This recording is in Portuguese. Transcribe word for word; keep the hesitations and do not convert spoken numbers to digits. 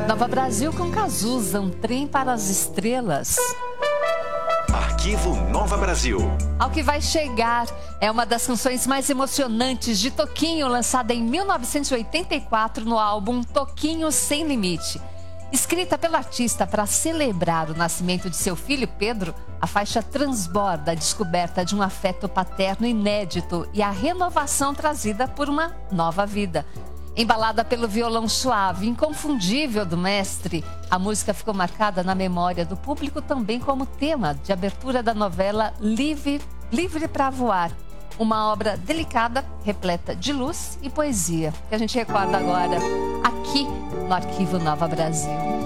Nova Brasil com Cazuza, um trem para as estrelas. Arquivo Nova Brasil. Ao que vai chegar é uma das canções mais emocionantes de Toquinho, lançada em mil novecentos e oitenta e quatro no álbum Toquinho Sem Limite. Escrita pelo artista para celebrar o nascimento de seu filho Pedro, a faixa transborda a descoberta de um afeto paterno inédito e a renovação trazida por uma nova vida. Embalada pelo violão suave, inconfundível do mestre, a música ficou marcada na memória do público também como tema de abertura da novela Livre, Livre para Voar. Uma obra delicada, repleta de luz e poesia, que a gente recorda agora aqui no Arquivo Nova Brasil.